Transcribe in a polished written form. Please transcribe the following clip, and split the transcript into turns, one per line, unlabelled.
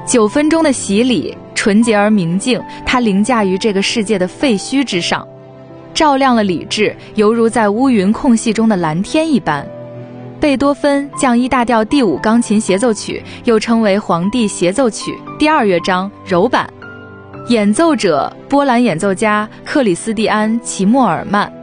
9分钟的洗礼，纯洁而明净，它凌驾于这个世界的废墟之上，照亮了理智，犹如在乌云空隙中的蓝天一般。贝多芬降E大调第5钢琴协奏曲又称为皇帝协奏曲第2乐章柔版，演奏者波兰演奏家克里斯蒂安·齐默尔曼。